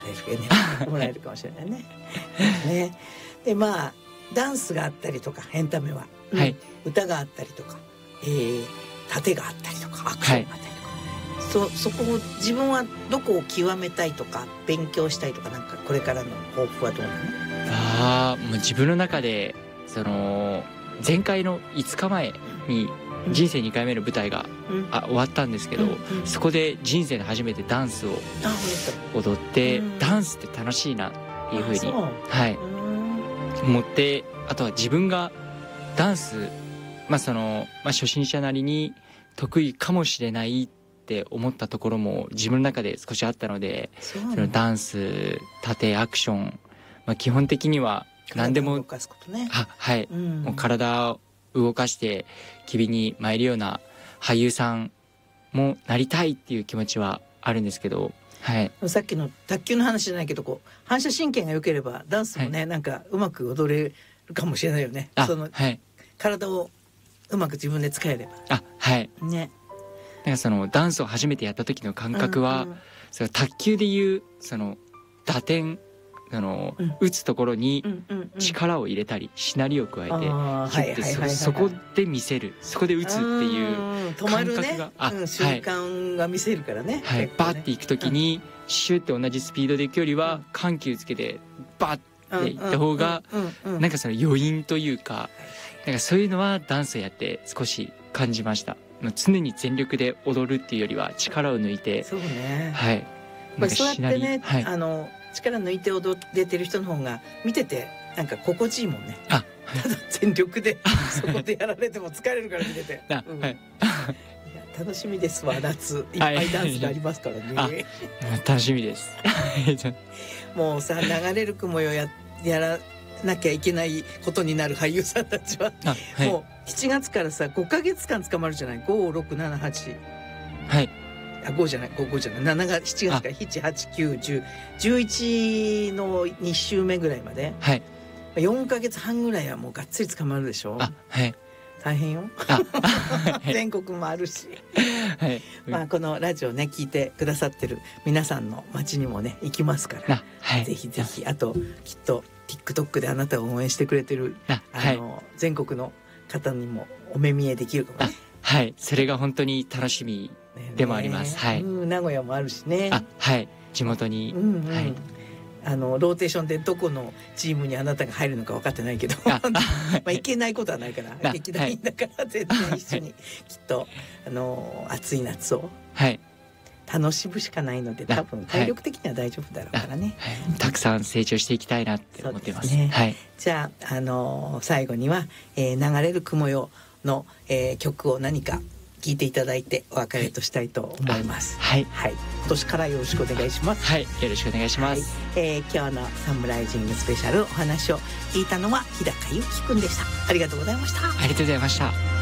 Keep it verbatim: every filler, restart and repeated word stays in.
もらえるかもしれないね。ね。でまあダンスがあったりとかエンタメは、 はい、 歌があったりとか、えー、盾があったりとかアクションがあったりとか、はい、そ, そこを自分はどこを極めたいとか勉強したいとか、なんかこれからの抱負はどうなの？ あもう自分の中でその前回のいつかまえに人生にかいめの舞台が、うん、あ終わったんですけど、うんうん、そこで人生で初めてダンスを踊って、うん、ダンスって楽しいなっていうふうに、はい、思って、あとは自分がダンス、まあそのまあ、初心者なりに得意かもしれないって思ったところも自分の中で少しあったので、そのダンス、盾、アクション、まあ、基本的には何でも動かすことね。 ははい、うん、もう体を動かして機微に参るような俳優さんもなりたいっていう気持ちはあるんですけど、はい、 さっきの卓球の話じゃないけど、こう反射神経が良ければダンスもね、はい、なんかうまく踊れるかもしれないよね。その、はい、体をうまく自分で使えれば。 あ、はいね。 なんかそのダンスを初めてやった時の感覚は、うんうん、その卓球でいうその打点、あの、うん、打つところに力を入れたりしなりを加えて、うんうん、そこで見せる、そこで打つっていう感覚が、止まるね、 あ、うん、瞬間が見せるからね、 はい、バッていくときに、うん、シュッて同じスピードでいくよりは、うん、緩急つけてバッていった方が、なんかその余韻というか、なんかそういうのはダンスをやって少し感じました。常に全力で踊るっていうよりは力を抜いて、 そうね、 はい、 なんかそうやってね、はい、あの力抜いて踊れてる人の方が見ててなんか心地いいもんね。 あ、 ただ全力でそこでやられても疲れるから見てて、 あ、うん、はい、いや楽しみですわ。夏いっぱいダンスがありますからね、はい、 楽しみですもうさ、流れる雲よ や, やらなきゃいけないことになる俳優さんたちは、はい、もうしちがつからさごかげつかん捕まるじゃない。ご、ろく、なな、はち、 はい、 あごじゃない、ごじゃない、なながしちがつからなな、はち、きゅう、じゅう、じゅういちのに週目ぐらいまで、 はい、 よんかげつはんぐらいはもうがっつり捕まるでしょ。 あ、はい、 大変よ全国もあるし、はい、まあこのラジオね聞いてくださってる皆さんの街にもね行きますから、はい、ぜひぜひ、あときっと TikTok であなたを応援してくれてるああの、はい、全国の方にもお目見えできるかもね。 はい、それが本当に楽しみでもあります。はい、 うん、名古屋もあるしね。 あ、はい、地元に、 うんうん、はい、あのローテーションでどこのチームにあなたが入るのか分かってないけど、あまあいけないことはないから劇団員だから絶対一緒にきっとあの暑い夏を楽しむしかないので、多分体力的には大丈夫だろうからね、 はいはい、たくさん成長していきたいなって思ってます。 そうですね、 はい、 じゃあ、あの最後には、えー、流れる雲よの、えー、曲を何か聞いていただいてお別れとしたいと思います。 はい、 はい、今年からよろしくお願いします。 はい、よろしくお願いします。 はい、えー、今日のサムライジングスペシャルお話を聞いたのは日高ゆきくんでした。ありがとうございました。 ありがとうございました。